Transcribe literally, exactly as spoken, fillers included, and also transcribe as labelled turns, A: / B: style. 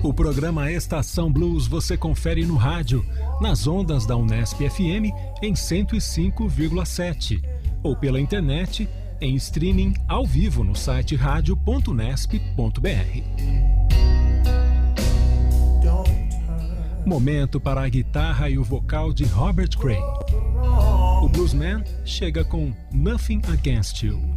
A: O programa Estação Blues você confere no rádio, nas ondas da Unesp F M em cento e cinco vírgula sete ou pela internet em streaming ao vivo no site radio ponto unesp ponto br. Momento para a guitarra e o vocal de Robert Cray. O bluesman chega com Nothing Against You.